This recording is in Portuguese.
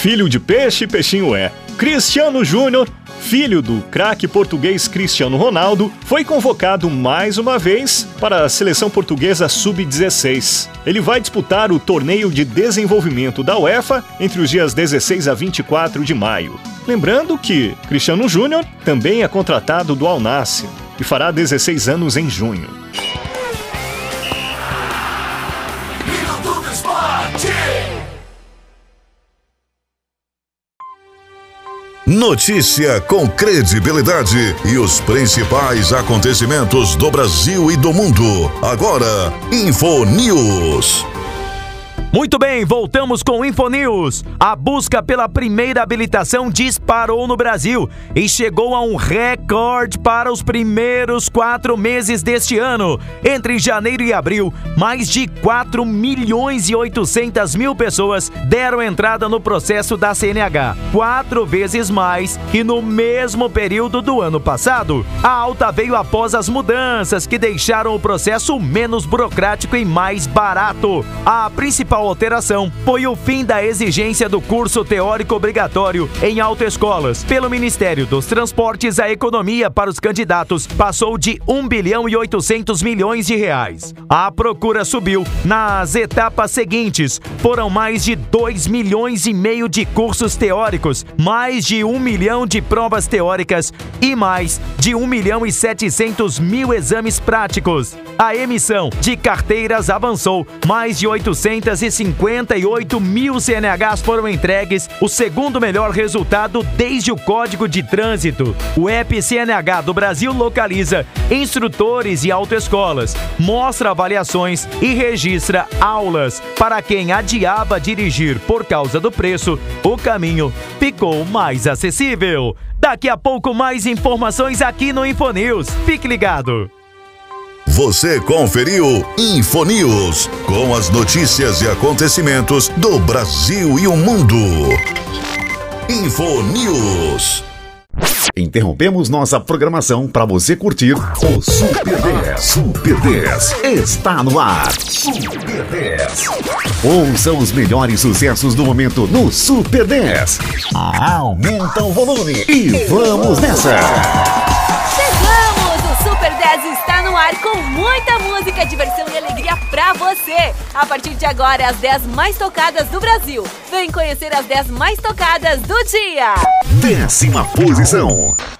Filho de peixe, peixinho é. Cristiano Júnior, filho do craque português Cristiano Ronaldo, foi convocado mais uma vez para a seleção portuguesa Sub-16. Ele vai disputar o torneio de desenvolvimento da UEFA entre os dias 16 a 24 de maio. Lembrando que Cristiano Júnior também é contratado do Al Nassr e fará 16 anos em junho. Notícia com credibilidade e os principais acontecimentos do Brasil e do mundo. Agora, InfoNews. Muito bem, voltamos com InfoNews. A busca pela primeira habilitação disparou no Brasil e chegou a um recorde para os primeiros 4 meses deste ano. Entre janeiro e abril, mais de 4.800.000 pessoas deram entrada no processo da CNH, 4 vezes mais que no mesmo período do ano passado. A alta veio após as mudanças que deixaram o processo menos burocrático e mais barato. A principal alteração foi o fim da exigência do curso teórico obrigatório em autoescolas. Pelo Ministério dos Transportes, a economia para os candidatos passou de 1,8 bilhão de reais. A procura subiu nas etapas seguintes. Foram mais de 2,5 milhões de cursos teóricos, mais de 1 milhão de provas teóricas e mais de 1.700.000 exames práticos. A emissão de carteiras avançou, mais de 858.000 CNHs foram entregues, o segundo melhor resultado desde o Código de Trânsito. O app CNH do Brasil localiza instrutores e autoescolas, mostra avaliações e registra aulas. Para quem adiava dirigir por causa do preço, o caminho ficou mais acessível. Daqui a pouco mais informações aqui no InfoNews. Fique ligado! Você conferiu InfoNews, com as notícias e acontecimentos do Brasil e o mundo. InfoNews. Interrompemos nossa programação para você curtir o Super 10. Super 10 está no ar. Super 10. Ouça os melhores sucessos do momento no Super 10. Aumenta o volume e vamos nessa. O Super 10 está no ar com muita música, diversão e alegria pra você. A partir de agora, as 10 mais tocadas do Brasil. Vem conhecer as 10 mais tocadas do dia. 10ª posição.